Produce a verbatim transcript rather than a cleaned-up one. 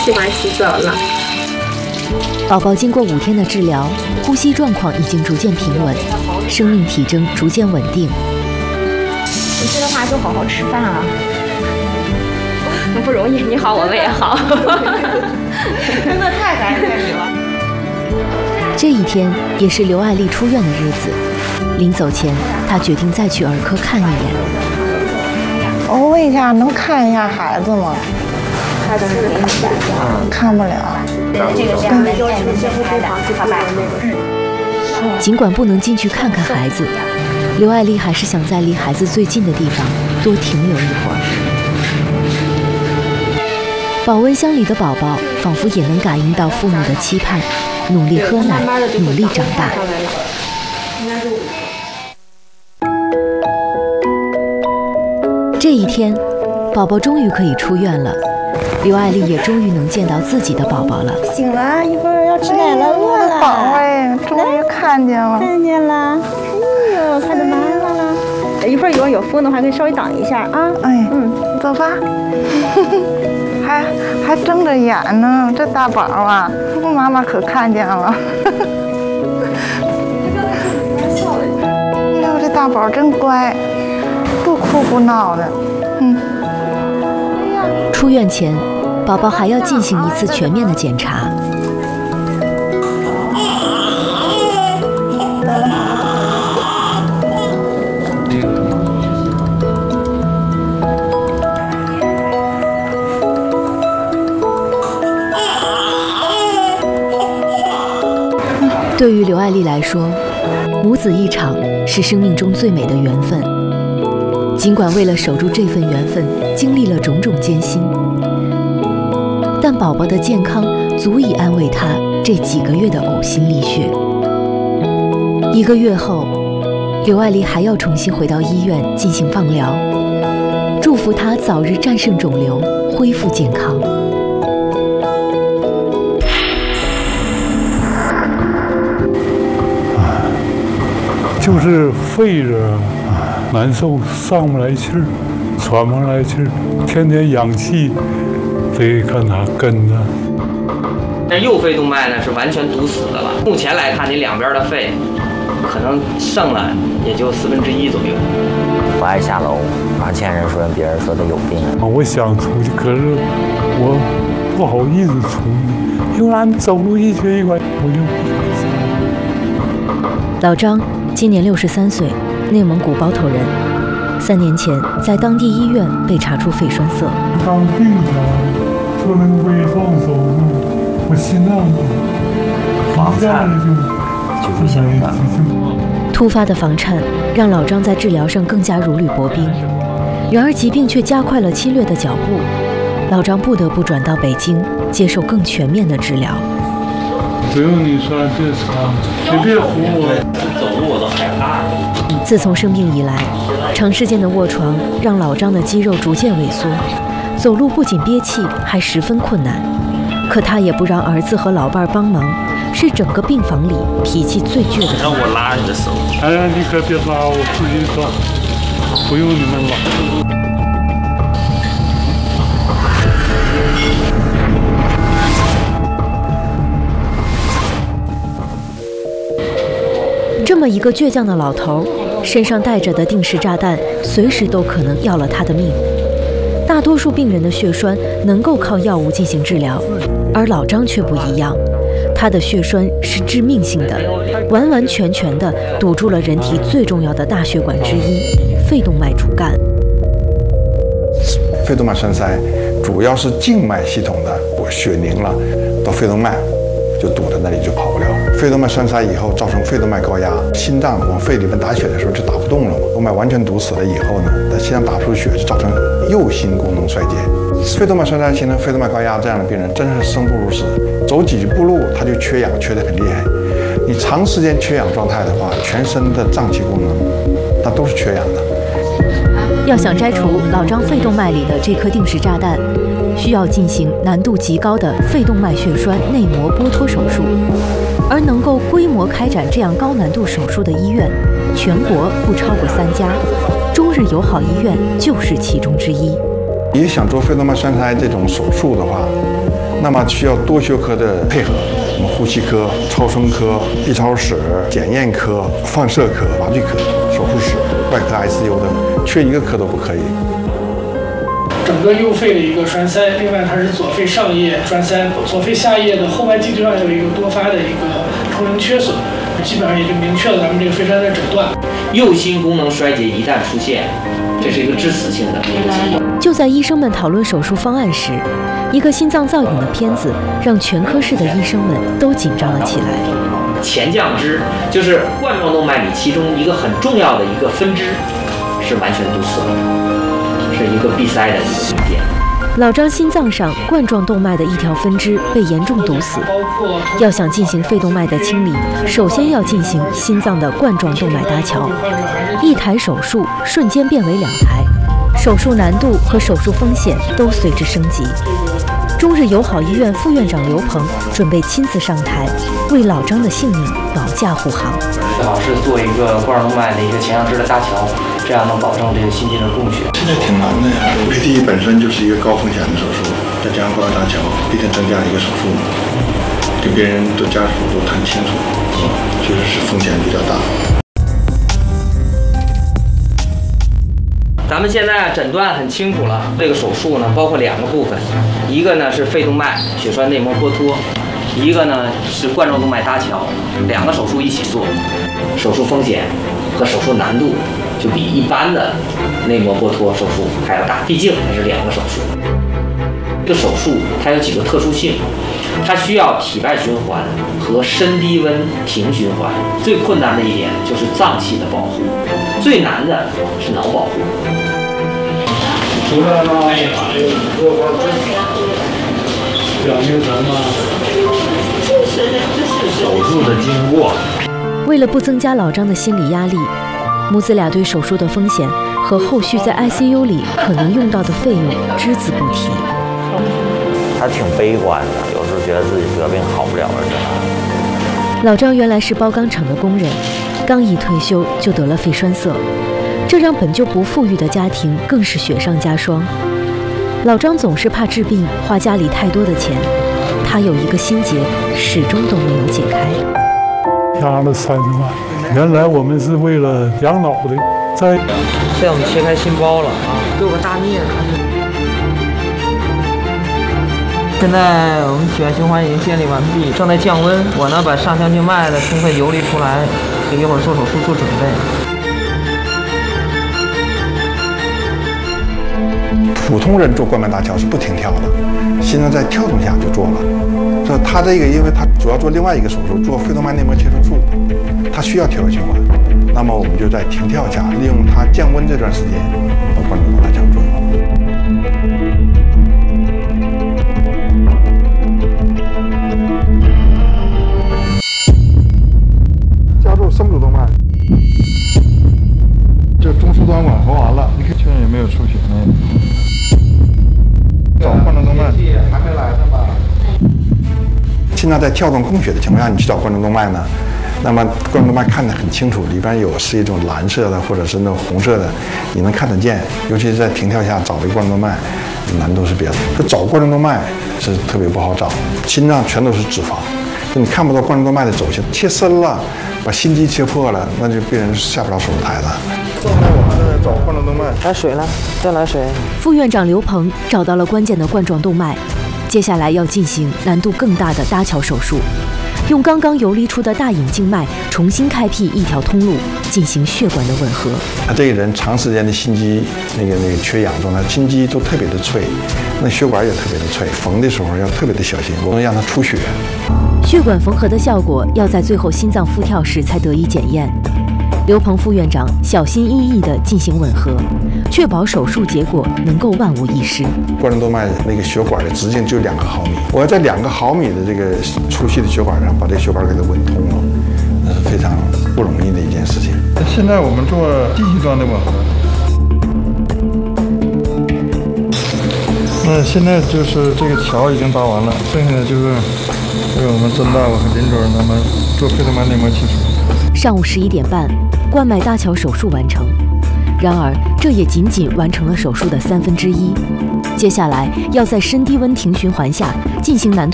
吃完洗澡了。 宝宝经过五天的治疗，呼吸状况已经逐渐平稳，生命体征逐渐稳定。 回去的话就好好吃饭啊， 不容易，你好，我们也好。 真的太感谢你了。 这一天也是刘爱丽出院的日子，临走前，她决定再去儿科看一眼。 我问一下，能看一下孩子吗？ 他都是给你的， 看不了。 对，这个是按照要求先开的，好吧？ 尽管不能进去看看孩子，刘爱丽还是想在离孩子最近的地方多停留一会儿。保温箱里的宝宝仿佛也能感应到父母的期盼，努力喝奶，努力长大。这一天，宝宝终于可以出院了，刘爱丽也终于能见到自己的宝宝了。 醒了，一会儿要吃奶了，饿了。 宝贝，终于看见了， 看见了。哎呦，看着妈妈了。一会儿如果有风的话，可以稍微挡一下啊。 哎，嗯，走吧。还还睁着眼呢，这大宝啊，妈妈可看见了。哎呦，这大宝真乖，不哭不闹的。嗯。 出院前，宝宝还要进行一次全面的检查。对于刘爱丽来说，母子一场是生命中最美的缘分。尽管为了守住这份缘分，经历了种种艰辛，但宝宝的健康足以安慰她这几个月的呕心沥血。一个月后，刘爱丽还要重新回到医院进行放疗，祝福她早日战胜肿瘤，恢复健康。 就是肺着难受，上不来气儿，喘不上来气儿，天天氧气得跟他跟着。 那右肺动脉呢是完全堵死的了，目前来看，你两边的肺可能剩了也就四分之一左右。 不爱下楼，然后见人说别人说他有病。 我想出去，可是我不好意思出去，因为俺走路一瘸一拐，我就不开心。 老张今年六十三岁，内蒙古包头人。三年前在当地医院被查出肺栓塞。 当病了，做那个微创手术，我心脏房颤就不行了。 突发的房颤让老张在治疗上更加如履薄冰，然而疾病却加快了侵略的脚步，老张不得不转到北京接受更全面的治疗。 不用你说这啥，你别扶我， 走路我都害怕。 自从生病以来，长时间的卧床让老张的肌肉逐渐萎缩，走路不仅憋气，还十分困难。可他也不让儿子和老伴帮忙，是整个病房里脾气最倔的。 让我拉你的手。 哎呀，你可别拉，我自己走，不用你们拉。 这么一个倔强的老头，身上带着的定时炸弹，随时都可能要了他的命。大多数病人的血栓能够靠药物进行治疗，而老张却不一样，他的血栓是致命性的，完完全全地堵住了人体最重要的大血管之一——肺动脉主干。 肺动脉栓塞主要是静脉系统的血凝了，到肺动脉就堵在那里，就跑不了。肺动脉栓塞以后造成肺动脉高压，心脏往肺里面打血的时候就打不动了嘛。动脉完全堵死了以后呢，在心脏打不出血，就造成右心功能衰竭。肺动脉栓塞形成肺动脉高压这样的病人，真是生不如死，走几步路他就缺氧，缺得很厉害。你长时间缺氧状态的话，全身的脏器功能它都是缺氧的。 要想摘除老张肺动脉里的这颗定时炸弹，需要进行难度极高的肺动脉血栓内膜剥脱手术，而能够规模开展这样高难度手术的医院，全国不超过三家，中日友好医院就是其中之一。 你想做肺动脉栓塞这种手术的话， 那么需要多学科的配合，我们呼吸科、超声科、B超室、检验科、放射科、麻醉科、手术室、外科 I C U 的，缺一个科都不可以。 整个右肺的一个栓塞，另外它是左肺上叶栓塞，左肺下叶的后外基质上有一个多发的一个功能缺损，基本上也就明确了咱们这个肺栓塞诊断。 右心功能衰竭一旦出现，这是一个致死性的一个疾病。 就在医生们讨论手术方案时，一个心脏造影的片子让全科室的医生们都紧张了起来。 前降支就是冠状动脉里其中一个很重要的一个分支是完全堵死了，是一个闭塞的一个病变。 老张心脏上冠状动脉的一条分支被严重堵死，要想进行肺动脉的清理，首先要进行心脏的冠状动脉搭桥。一台手术瞬间变为两台，手术难度和手术风险都随之升级。中日友好医院副院长刘鹏准备亲自上台，为老张的性命保驾护航。 最好是做一个冠状动脉的一个前降支的搭桥，这样能保证这个心肌的供血。 现在挺难的呀 ，P T 本身就是一个高风险的手术，再加上冠状搭桥，必定增加一个手术，跟别人的家属都谈清楚，确实是风险比较大。 咱们现在诊断很清楚了，这个手术呢包括两个部分，一个呢是肺动脉血栓内膜剥脱，一个呢是冠状动脉搭桥，两个手术一起做，手术风险和手术难度就比一般的内膜剥脱手术还要大，毕竟它是两个手术。这个手术它有几个特殊性，它需要体外循环和深低温停循环。最困难的一点就是脏器的保护，最难的是脑保护。 出来了，讲明什么？ 手术的经过。 为了不增加老张的心理压力，母子俩对手术的风险和后续在 I C U 里可能用到的费用只字不提。 他挺悲观的，有时候觉得自己得病好不了了，这。 老张原来是包钢厂的工人，刚一退休就得了肺栓塞，这让本就不富裕的家庭更是雪上加霜。老张总是怕治病花家里太多的钱，他有一个心结始终都没有解开。 压了三十万，原来我们是为了养老的，在现在我们切开心包了啊，六个大颞。现在我们体外循环已经建立完毕，正在降温。我呢把上腔静脉的充分游离出来，给一会儿做手术做准备。 普通人做冠脉搭桥是不停跳的，心脏在跳动下就做了。这他这个，因为他主要做另外一个手术，做肺动脉内膜切除术，他需要体外循环。那么我们就在停跳下，利用它降温这段时间，把冠状动脉搭桥做好。加入深主动脉，这中枢端管活完了，你看确认有没有出血呢？找冠状动脉还没来呢吧？心脏在跳动供血的情况下，你去找冠状动脉呢？那么冠状动脉看得很清楚，里边有是一种蓝色的或者是那种红色的，你能看得见。尤其是在停跳下找这个冠状动脉，难度是比较大。这找冠状动脉是特别不好找，心脏全都是脂肪，你看不到冠状动脉的走向。切深了，把心肌切破了，那就病人是下不了手术台的。现在我们在找冠状动脉， 来水了，再来水。 副院长刘鹏找到了关键的冠状动脉，接下来要进行难度更大的搭桥手术，用刚刚游离出的大隐静脉重新开辟一条通路，进行血管的吻合。 他这个人长时间的心肌那个那个缺氧状态，心肌都特别的脆，那血管也特别的脆，缝的时候要特别的小心，不能让它出血。 血管缝合的效果要在最后心脏复跳时才得以检验。刘鹏副院长小心翼翼地进行吻合，确保手术结果能够万无一失。 冠状动脉那个血管的直径就两个毫米，我要在两个毫米的这个粗细的血管上把这个血管给它吻通了，那是非常不容易的一件事情。现在我们做第一端的吻合，那现在就是这个桥已经搭完了，剩下的就是这个我们增大和林准他们做肺动脉内膜切除。 上午十一点半，冠脉搭桥手术完成。 然而，这也仅仅完成了手术的三分之一。接下来要在深低温停循环下进行难度